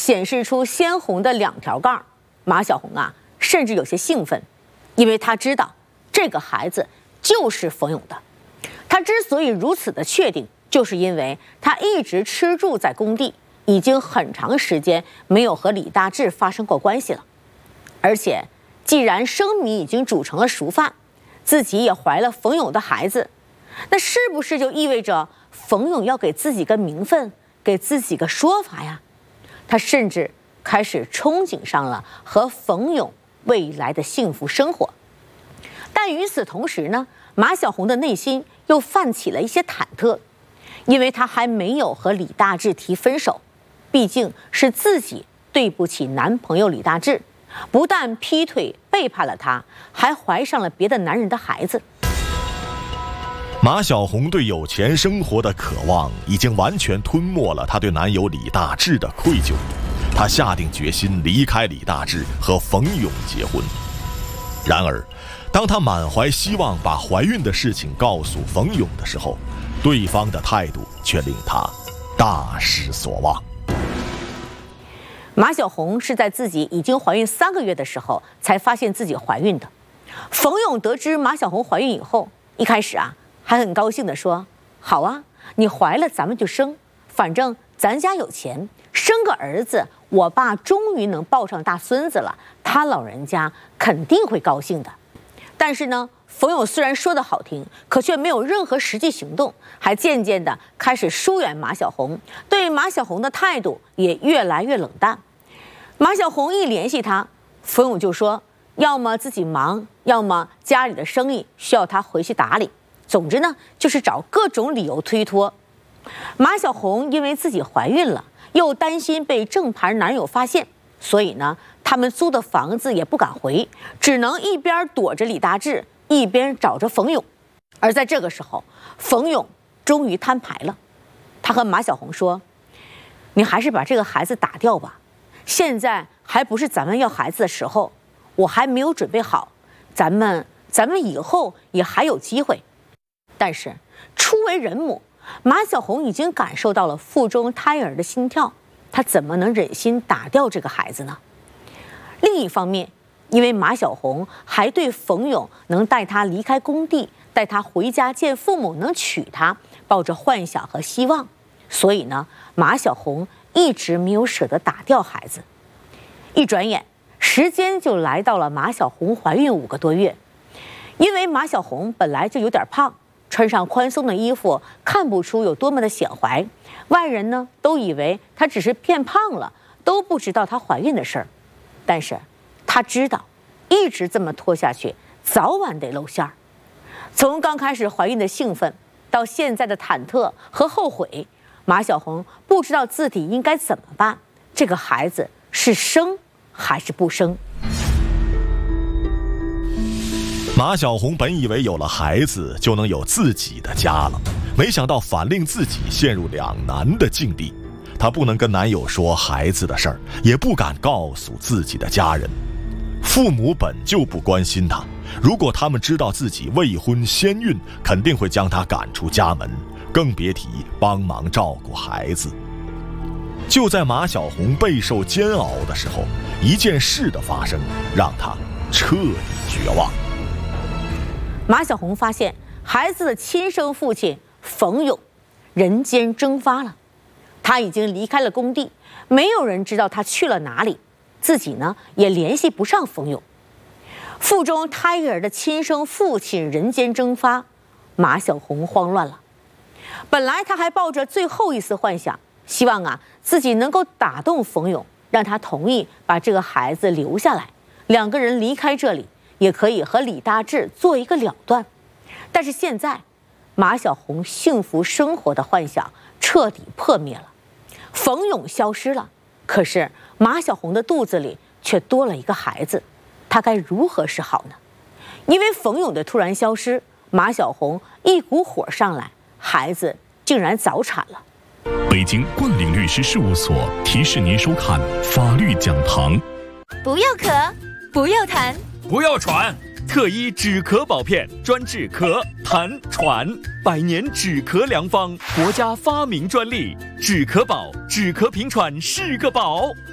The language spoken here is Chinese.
显示出鲜红的2条杠，马小红啊甚至有些兴奋，因为他知道这个孩子就是冯勇的。他之所以如此的确定，就是因为他一直吃住在工地，已经很长时间没有和李大志发生过关系了。而且既然生米已经煮成了熟饭，自己也怀了冯勇的孩子，那是不是就意味着冯勇要给自己个名分，给自己个说法呀？他甚至开始憧憬上了和冯勇未来的幸福生活。但与此同时呢，马小红的内心又泛起了一些忐忑，因为她还没有和李大志提分手，毕竟是自己对不起男朋友李大志，不但劈腿背叛了他，还怀上了别的男人的孩子。 马小红对有钱生活的渴望已经完全吞没了她对男友李大志的愧疚，她下定决心离开李大志和冯勇结婚。然而当她满怀希望把怀孕的事情告诉冯勇的时候，对方的态度却令她大失所望。 马小红是在自己已经怀孕3个月的时候才发现自己怀孕的。冯勇得知马小红怀孕以后，一开始啊还很高兴地说：“好啊，你怀了咱们就生，反正咱家有钱，生个儿子，我爸终于能抱上大孙子了，他老人家肯定会高兴的。”但是呢，冯勇虽然说的好听，可却没有任何实际行动，还渐渐的开始疏远马小红，对马小红的态度也越来越冷淡。马小红一联系他，冯勇就说要么自己忙，要么家里的生意需要他回去打理，总之呢就是找各种理由推脱。马小红因为自己怀孕了，又担心被正牌男友发现，所以呢他们租的房子也不敢回，只能一边躲着李大志，一边找着冯勇。而在这个时候，冯勇终于摊牌了，他和马小红说：“你还是把这个孩子打掉吧，现在还不是咱们要孩子的时候，我还没有准备好，咱们以后也还有机会。”但是初为人母，马小红已经感受到了腹中胎儿的心跳，她怎么能忍心打掉这个孩子呢？另一方面，因为马小红还对冯勇能带她离开工地，带她回家见父母，能娶她，抱着幻想和希望，所以呢，马小红一直没有舍得打掉孩子。一转眼，时间就来到了马小红怀孕5个多月。因为马小红本来就有点胖，穿上宽松的衣服看不出有多么的显怀，外人呢都以为她只是变胖了，都不知道她怀孕的事儿。但是她知道，一直这么拖下去，早晚得露馅儿。从刚开始怀孕的兴奋，到现在的忐忑和后悔，马小红不知道自己应该怎么办，这个孩子是生还是不生？ 马小红本以为有了孩子就能有自己的家了，没想到反令自己陷入两难的境地。她不能跟男友说孩子的事儿，也不敢告诉自己的家人。父母本就不关心她，如果他们知道自己未婚先孕，肯定会将她赶出家门，更别提帮忙照顾孩子。就在马小红备受煎熬的时候，一件事的发生让她彻底绝望。 马小红发现孩子的亲生父亲冯勇人间蒸发了，他已经离开了工地，没有人知道他去了哪里，自己呢也联系不上冯勇。腹中胎儿的亲生父亲人间蒸发，马小红慌乱了。本来他还抱着最后一丝幻想，希望自己能够打动冯勇，让他同意把这个孩子留下来，两个人离开这里，也可以和李大志做一个了断。但是现在马小红幸福生活的幻想彻底破灭了，冯勇消失了，可是马小红的肚子里却多了一个孩子，她该如何是好呢？因为冯勇的突然消失，马小红一股火上来，孩子竟然早产了。 北京冠岭律师事务所提示您收看法律讲堂。 不要咳，不要痰， 不要喘，特医止咳宝片专治咳、痰、喘，100年止咳良方，国家发明专利，止咳宝，止咳平喘是个宝。